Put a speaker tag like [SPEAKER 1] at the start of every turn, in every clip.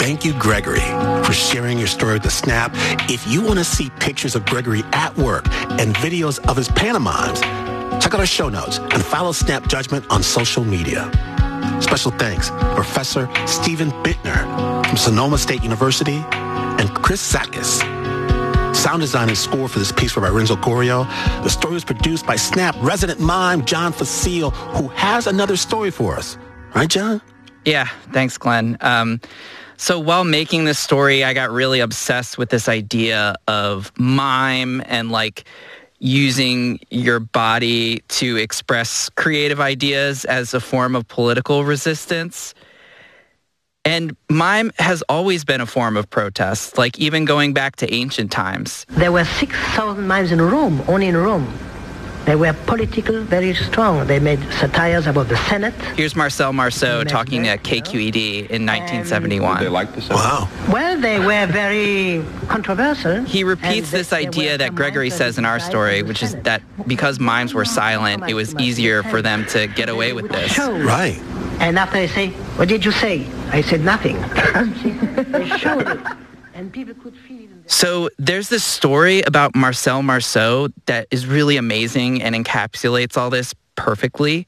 [SPEAKER 1] Thank you, Gregory, for sharing your story with the Snap. If you want to see pictures of Gregory at work and videos of his pantomimes, check out our show notes and follow Snap Judgment on social media. Special thanks to Professor Stephen Bittner from Sonoma State University and Chris Zakis. Sound design and score for this piece were by Renzo Gorio. The story was produced by Snap resident mime John Facile, who has another story for us. Right, John?
[SPEAKER 2] Yeah, thanks, Glenn. So while making this story, I got really obsessed with this idea of mime and like using your body to express creative ideas as a form of political resistance. And mime has always been a form of protest, like even going back to ancient times.
[SPEAKER 3] There were 6,000 mimes in Rome, only in Rome. They were political, very strong. They made satires about the Senate.
[SPEAKER 2] Here's Marcel Marceau talking at KQED in 1971.
[SPEAKER 4] They liked the Senate.
[SPEAKER 1] Wow.
[SPEAKER 3] Well, they were very controversial.
[SPEAKER 2] He repeats this idea that Gregory says in our story, which is that because mimes were silent, it was easier for them to get away with this.
[SPEAKER 1] Right.
[SPEAKER 3] And after they say, what did you say? I said nothing. They showed it. And people could feel it.
[SPEAKER 2] So there's this story about Marcel Marceau that is really amazing and encapsulates all this perfectly.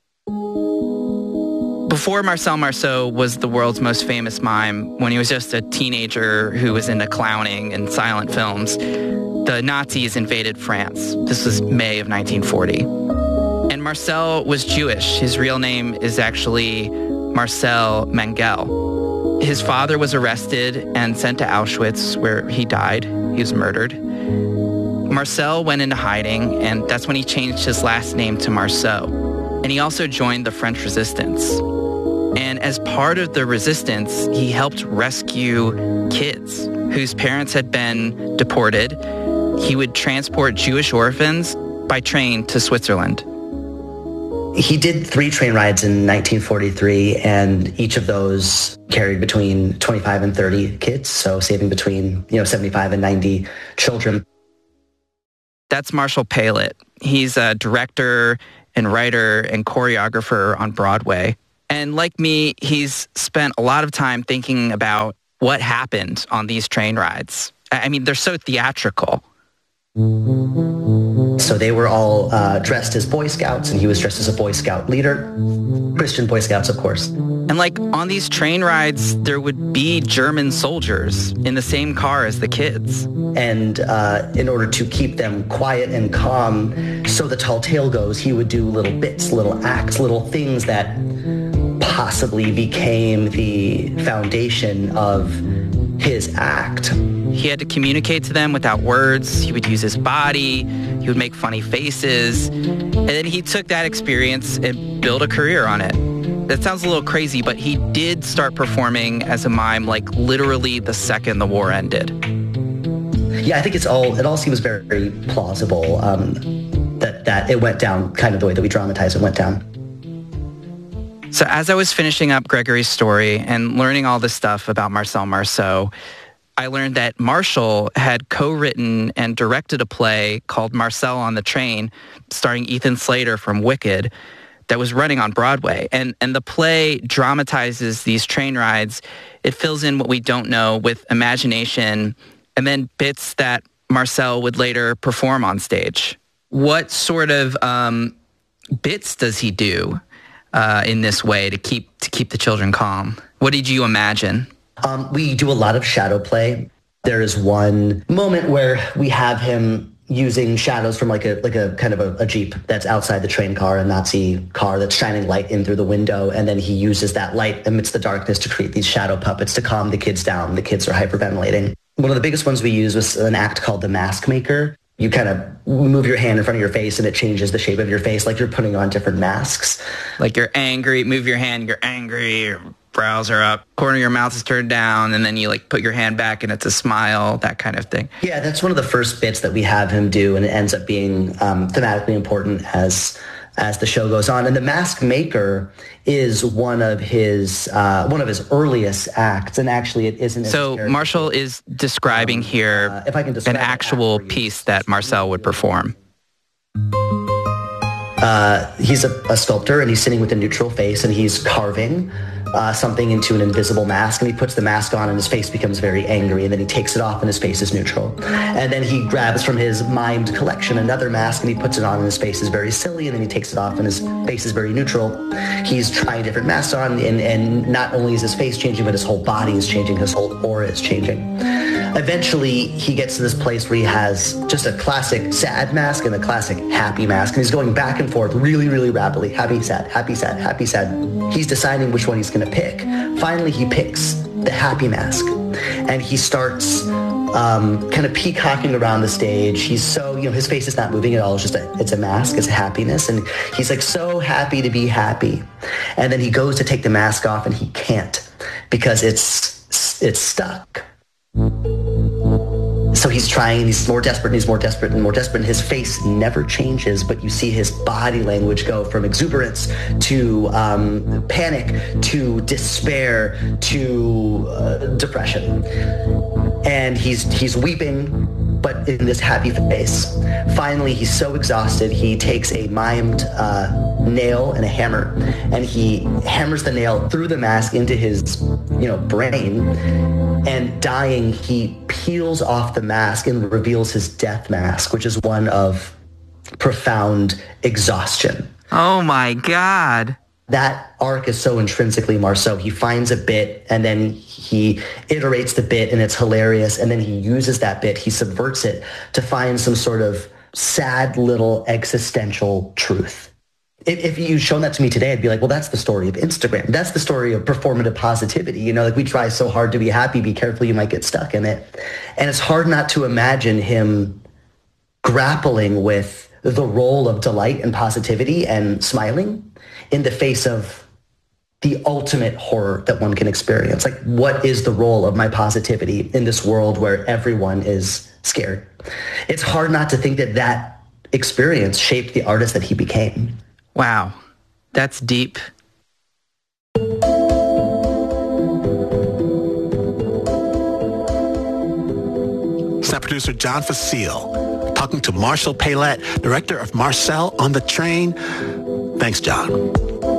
[SPEAKER 2] Before Marcel Marceau was the world's most famous mime, when he was just a teenager who was into clowning and silent films, the Nazis invaded France. This was May of 1940. And Marcel was Jewish. His real name is actually Marcel Mengele. His father was arrested and sent to Auschwitz, where he died. He was murdered. Marcel went into hiding, and that's when he changed his last name to Marceau. And he also joined the French resistance. And as part of the resistance, he helped rescue kids whose parents had been deported. He would transport Jewish orphans by train to Switzerland.
[SPEAKER 5] He did 3 train rides in 1943, and each of those carried between 25 and 30 kids, so saving between 75 and 90 children.
[SPEAKER 2] That's Marshall Palet. He's a director and writer and choreographer on Broadway. And like me, he's spent a lot of time thinking about what happened on these train rides. I mean, they're so theatrical.
[SPEAKER 5] So they were all dressed as Boy Scouts, and he was dressed as a Boy Scout leader. Christian Boy Scouts, of course.
[SPEAKER 2] And like on these train rides, there would be German soldiers in the same car as the kids.
[SPEAKER 5] And in order to keep them quiet and calm, so the tall tale goes, he would do little bits, little acts, little things that possibly became the foundation of his act.
[SPEAKER 2] He had to communicate to them without words. He would use his body. He would make funny faces. And then he took that experience and built a career on it. That sounds a little crazy, but he did start performing as a mime like literally the second the war ended.
[SPEAKER 5] Yeah, I think it all seems very, very plausible that it went down kind of the way that we dramatized it went down.
[SPEAKER 2] So as I was finishing up Gregory's story and learning all this stuff about Marcel Marceau, I learned that Marshall had co-written and directed a play called Marcel on the Train, starring Ethan Slater from Wicked, that was running on Broadway. And the play dramatizes these train rides. It fills in what we don't know with imagination and then bits that Marcel would later perform on stage. What sort of bits does he do in this way to keep the children calm? What did you imagine?
[SPEAKER 5] We do a lot of shadow play. There is one moment where we have him using shadows from like a kind of a Jeep that's outside the train car, a Nazi car that's shining light in through the window, and then he uses that light amidst the darkness to create these shadow puppets to calm the kids down. The kids are hyperventilating. One of the biggest ones we use was an act called the Mask Maker. You kind of move your hand in front of your face and it changes the shape of your face like you're putting on different masks.
[SPEAKER 2] Like you're angry, move your hand, you're angry, your brows are up, corner of your mouth is turned down, and then you like put your hand back and it's a smile, that kind of thing.
[SPEAKER 5] Yeah, that's one of the first bits that we have him do, and it ends up being thematically important as the show goes on. And the Mask Maker is one of his earliest acts, and actually it isn't.
[SPEAKER 2] So Marshall is describing here
[SPEAKER 5] if I can describe
[SPEAKER 2] an actual piece that Marcel would perform.
[SPEAKER 5] He's a sculptor, and he's sitting with a neutral face, and he's carving something into an invisible mask, and he puts the mask on and his face becomes very angry, and then he takes it off and his face is neutral. And then he grabs from his mimed collection another mask and he puts it on and his face is very silly, and then he takes it off and his face is very neutral. He's trying different masks on, and not only is his face changing, but his whole body is changing, his whole aura is changing. Eventually, he gets to this place where he has just a classic sad mask and a classic happy mask, and he's going back and forth really, really rapidly. Happy, sad, happy, sad, happy, sad. He's deciding which one he's going to pick. Finally, he picks the happy mask, and he starts kind of peacocking around the stage. He's so, his face is not moving at all. It's a mask. It's happiness, and he's like so happy to be happy. And then he goes to take the mask off, and he can't because it's stuck. So he's trying, and he's more desperate, and he's more desperate and more desperate, and his face never changes, but you see his body language go from exuberance to panic to despair to depression. And he's weeping, but in this happy face. Finally, he's so exhausted, he takes a mimed nail and a hammer, and he hammers the nail through the mask into his, brain. And dying, he peels off the mask and reveals his death mask, which is one of profound exhaustion.
[SPEAKER 2] Oh my God.
[SPEAKER 5] That arc is so intrinsically Marceau. He finds a bit and then he iterates the bit and it's hilarious. And then he uses that bit, he subverts it to find some sort of sad little existential truth. If you'd shown that to me today, I'd be like, well, that's the story of Instagram. That's the story of performative positivity. We try so hard to be happy. Be careful, you might get stuck in it. And it's hard not to imagine him grappling with the role of delight and positivity and smiling in the face of the ultimate horror that one can experience. Like, what is the role of my positivity in this world where everyone is scared? It's hard not to think that experience shaped the artist that he became.
[SPEAKER 2] Wow, that's deep.
[SPEAKER 1] Snap producer John Facile talking to Marshall Paylett, director of Marcel on the Train. Thanks, John.